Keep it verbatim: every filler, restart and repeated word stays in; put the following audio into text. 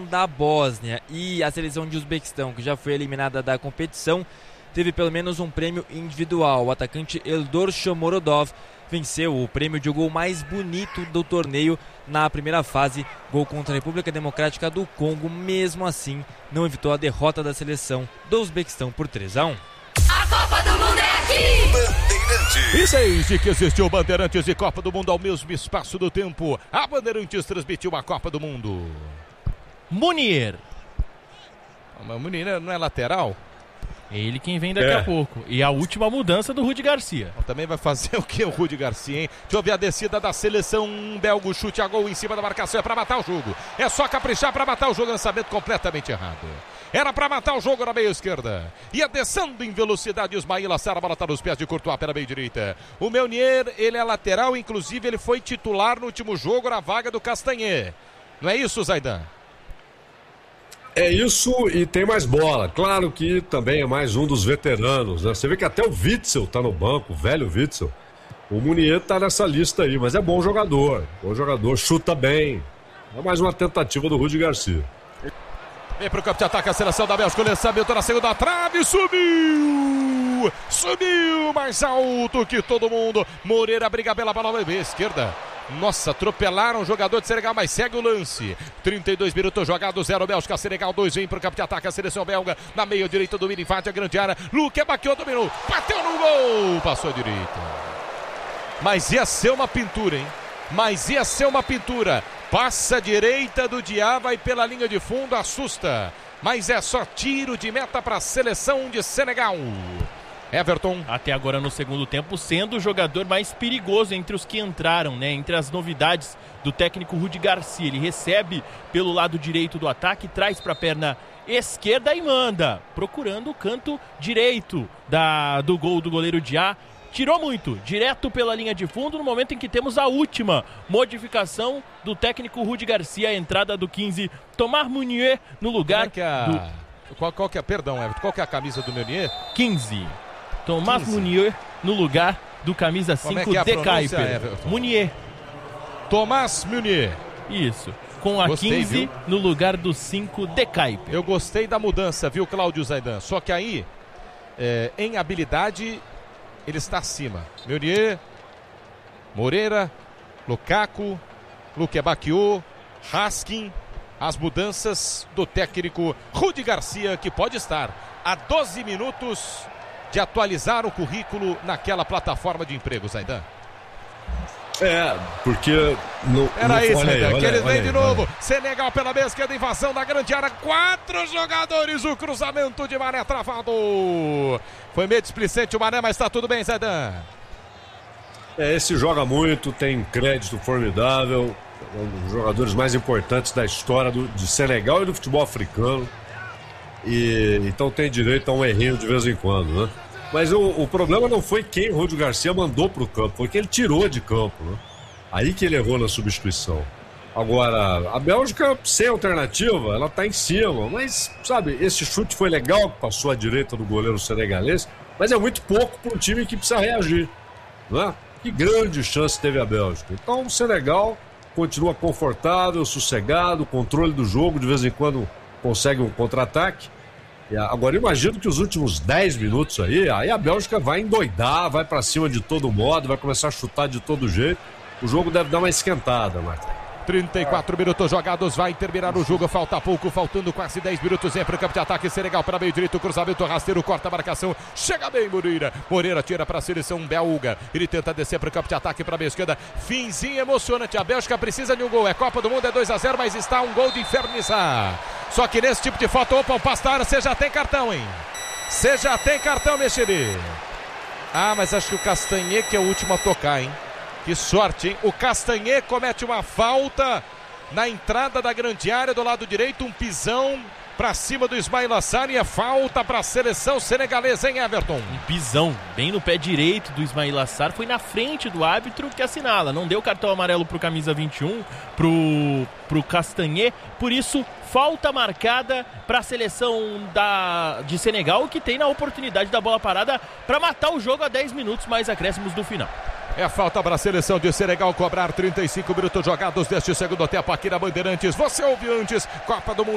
da Bósnia. E a seleção de Uzbequistão, que já foi eliminada da competição, teve pelo menos um prêmio individual. O atacante Eldor Shomorodov venceu o prêmio de gol mais bonito do torneio na primeira fase, gol contra a República Democrática do Congo. Mesmo assim, não evitou a derrota da seleção do Uzbequistão por três a um. A Copa do Mundo é aqui! Bandeirantes. E desde que existiu Bandeirantes e Copa do Mundo ao mesmo espaço do tempo, a Bandeirantes transmitiu a Copa do Mundo. Munier. Mas Munier não é lateral? Ele quem vem daqui é. a pouco. E a última mudança do Rudi Garcia. Também vai fazer o que o Rudi Garcia, hein? Deixa eu ver a descida da seleção belga. Chute a gol em cima da marcação. É pra matar o jogo. É só caprichar pra matar o jogo. Lançamento completamente errado. Era pra matar o jogo na meia esquerda. Ia descendo em velocidade o Ismail Assar. A bola tá nos pés de Courtois pela meia direita. O Meunier, ele é lateral. Inclusive, ele foi titular no último jogo na vaga do Castanhe. Não é isso, Zaidan? É isso, e tem mais bola. Claro que também é mais um dos veteranos, né? Você vê que até o Witzel tá no banco, o velho Witzel. O Munier tá nessa lista aí, mas é bom jogador. Bom jogador, chuta bem. É mais uma tentativa do Rudi Garcia. Vem pro campo de ataque a seleção da Bélgica. O lançamento na segunda trave. Subiu! Subiu mais alto que todo mundo. Moreira briga pela bola na esquerda. Nossa, atropelaram o jogador de Senegal, mas segue o lance. trinta e dois minutos jogados, zero Bélgica, Senegal dois. Vem pro campo de ataque a seleção belga. Na meia direita do Mini, invade a grande área. Luque Baquiot dominou, bateu no gol. Passou a direita. Mas ia ser uma pintura, hein? Mas ia ser uma pintura. Passa a direita do Dia, vai pela linha de fundo, assusta. Mas é só tiro de meta para a seleção de Senegal. Everton. Até agora no segundo tempo, sendo o jogador mais perigoso entre os que entraram, né? Entre as novidades do técnico Rudi Garcia. Ele recebe pelo lado direito do ataque, traz para a perna esquerda e manda, procurando o canto direito da, do gol do goleiro Dia. Tirou muito, direto pela linha de fundo, no momento em que temos a última modificação do técnico Rudi Garcia, a entrada do quinze, Thomas Meunier no lugar é que a... do... Qual, qual que é, perdão, Everton, qual que é a camisa do Meunier? quinze. Thomas Meunier no lugar do camisa cinco é é de Kuiper. Meunier. Thomas Meunier. Isso. Com a gostei, quinze viu? No lugar do cinco de Kuiper. Eu gostei da mudança, viu, Cláudio Zaidan? Só que aí, é, em habilidade, ele está acima. Meunier, Moreira, Lukaku, Luque Baquiot, Raskin. As mudanças do técnico Rudi Garcia, que pode estar a doze minutos de atualizar o currículo naquela plataforma de emprego, Zaidan. É, porque... No, Era no, isso, Zaidan, que eles vêm de novo. Olha. Senegal pela meia esquerda, invasão da grande área. Quatro jogadores, o cruzamento de Mané travado. Foi meio displicente o Mané, mas está tudo bem, Zaidan. É, esse joga muito, tem crédito formidável. É um dos jogadores mais importantes da história do, de Senegal e do futebol africano. E então tem direito a um errinho de vez em quando, né? Mas o, o problema não foi quem o Rudi Garcia mandou para o campo, foi quem ele tirou de campo, né? Aí que ele errou na substituição. Agora, a Bélgica, sem alternativa, ela tá em cima, mas, sabe, esse chute foi legal, passou à direita do goleiro senegalês, mas é muito pouco para um time que precisa reagir, né? Que grande chance teve a Bélgica. Então o Senegal continua confortável, sossegado, controle do jogo, de vez em quando consegue um contra-ataque. Agora imagino que os últimos dez minutos aí, aí a Bélgica vai endoidar, vai pra cima de todo modo, vai começar a chutar de todo jeito. O jogo deve dar uma esquentada, Marta. trinta e quatro minutos jogados, vai terminar o jogo, falta pouco, faltando quase dez minutos, é para o campo de ataque, Senegal para meio direito, cruzamento rasteiro, corta a marcação, chega bem Moreira, Moreira tira para a seleção belga, ele tenta descer para o campo de ataque para a meia esquerda, finzinho emocionante, a Bélgica precisa de um gol, é Copa do Mundo, é dois a zero, mas está um gol de infernizar, só que nesse tipo de falta, opa, um pastar, você já tem cartão, hein? Você já tem cartão, Mexeri. Ah, mas acho que o Castanhe que é o último a tocar, hein? Que sorte, hein? O Castanhe comete uma falta na entrada da grande área do lado direito, um pisão para cima do Ismail Assar e é falta para a seleção senegalesa, hein, Everton? Um pisão bem no pé direito do Ismail Assar, foi na frente do árbitro que assinala, não deu cartão amarelo pro camisa vinte e um, pro, pro Castanhe, por isso falta marcada para a seleção da, de Senegal, que tem na oportunidade da bola parada para matar o jogo a dez minutos mais acréscimos do final. É falta para a seleção de Senegal cobrar trinta e cinco minutos jogados deste segundo tempo aqui na Bandeirantes. Você ouve antes, Copa do Mundo.